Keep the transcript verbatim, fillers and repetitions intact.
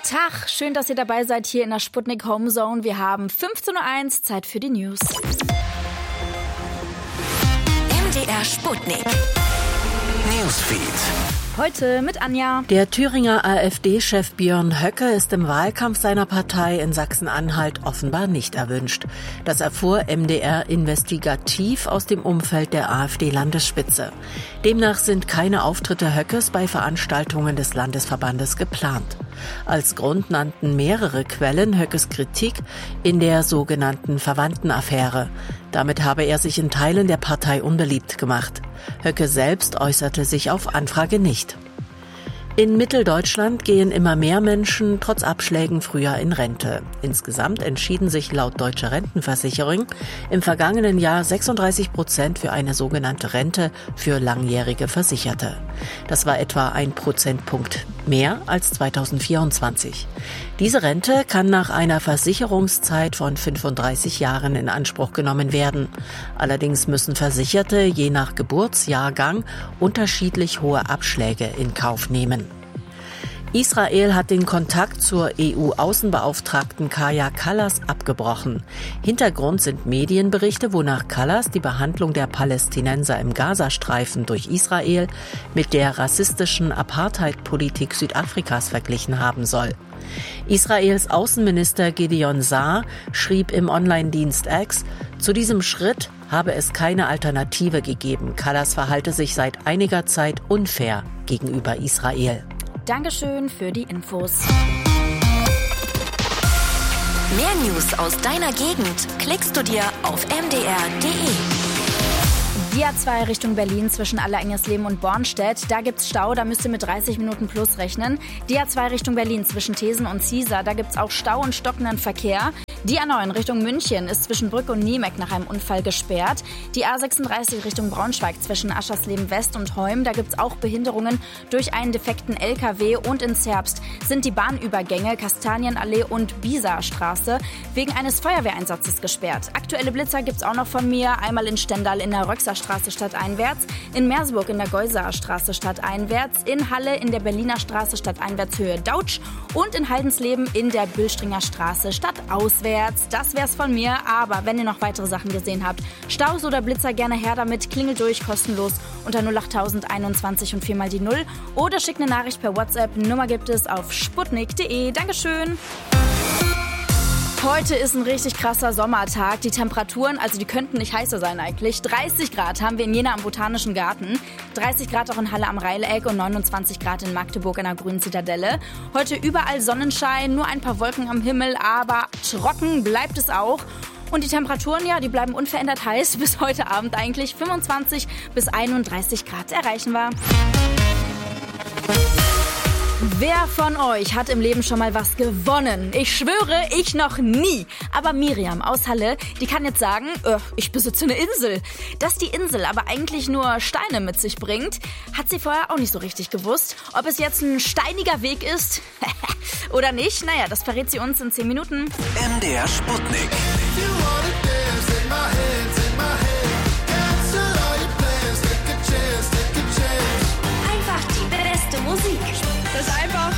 Tag, schön, dass ihr dabei seid hier in der Sputnik Homezone. Wir haben fünfzehn Uhr eins, Zeit für die News. M D R Sputnik Newsfeed. Heute mit Anja. Der Thüringer AfD-Chef Björn Höcke ist im Wahlkampf seiner Partei in Sachsen-Anhalt offenbar nicht erwünscht. Das erfuhr M D R investigativ aus dem Umfeld der AfD-Landesspitze. Demnach sind keine Auftritte Höckes bei Veranstaltungen des Landesverbandes geplant. Als Grund nannten mehrere Quellen Höckes Kritik in der sogenannten Verwandtenaffäre. Damit habe er sich in Teilen der Partei unbeliebt gemacht. Höcke selbst äußerte sich auf Anfrage nicht. In Mitteldeutschland gehen immer mehr Menschen trotz Abschlägen früher in Rente. Insgesamt entschieden sich laut Deutscher Rentenversicherung im vergangenen Jahr sechsunddreißig Prozent für eine sogenannte Rente für langjährige Versicherte. Das war etwa ein Prozentpunkt mehr als zweitausendvierundzwanzig. Diese Rente kann nach einer Versicherungszeit von fünfunddreißig Jahren in Anspruch genommen werden. Allerdings müssen Versicherte je nach Geburtsjahrgang unterschiedlich hohe Abschläge in Kauf nehmen. Israel hat den Kontakt zur E U-Außenbeauftragten Kaja Kallas abgebrochen. Hintergrund sind Medienberichte, wonach Kallas die Behandlung der Palästinenser im Gazastreifen durch Israel mit der rassistischen Apartheid-Politik Südafrikas verglichen haben soll. Israels Außenminister Gideon Saar schrieb im Online-Dienst X, zu diesem Schritt habe es keine Alternative gegeben. Kallas verhalte sich seit einiger Zeit unfair gegenüber Israel. Dankeschön für die Infos. Mehr News aus deiner Gegend klickst du dir auf m d r punkt d e. Die A zwei Richtung Berlin zwischen Allerengersleben und Bornstedt, da gibt's Stau, da müsst ihr mit dreißig Minuten plus rechnen. Die A zwei Richtung Berlin zwischen Thesen und Ziesar, da gibt's auch Stau und stockenden Verkehr. Die A neun Richtung München ist zwischen Brück und Niemeck nach einem Unfall gesperrt. Die A sechsunddreißig Richtung Braunschweig zwischen Aschersleben West und Heum, da gibt's auch Behinderungen durch einen defekten L K W. Und in Zerbst sind die Bahnübergänge Kastanienallee und Biesarstraße wegen eines Feuerwehreinsatzes gesperrt. Aktuelle Blitzer gibt's auch noch von mir, einmal in Stendal in der Röxerstraße stadteinwärts, in Merseburg in der Geusaer Straße stadteinwärts, in Halle in der Berliner Straße stadteinwärts Höhe Dautsch und in Haldensleben in der Bülstringer Straße stadtauswärts. Das wär's von mir, aber wenn ihr noch weitere Sachen gesehen habt, Staus oder Blitzer, gerne her damit, klingelt durch, kostenlos unter null acht einundzwanzig und viermal die null oder schickt eine Nachricht per WhatsApp, Nummer gibt es auf sputnik punkt d e. Dankeschön! Heute ist ein richtig krasser Sommertag. Die Temperaturen, also die könnten nicht heißer sein eigentlich. dreißig Grad haben wir in Jena am Botanischen Garten, dreißig Grad auch in Halle am Reileck und neunundzwanzig Grad in Magdeburg in der Grünen Zitadelle. Heute überall Sonnenschein, nur ein paar Wolken am Himmel, aber trocken bleibt es auch. Und die Temperaturen, ja, die bleiben unverändert heiß bis heute Abend eigentlich. fünfundzwanzig bis einunddreißig Grad erreichen wir. Wer von euch hat im Leben schon mal was gewonnen? Ich schwöre, ich noch nie. Aber Miriam aus Halle, die kann jetzt sagen, äh, ich besitze eine Insel. Dass die Insel aber eigentlich nur Steine mit sich bringt, hat sie vorher auch nicht so richtig gewusst. Ob es jetzt ein steiniger Weg ist oder nicht, naja, das verrät sie uns in zehn Minuten. M D R Sputnik. Einfach die beste Musik. Das ist einfach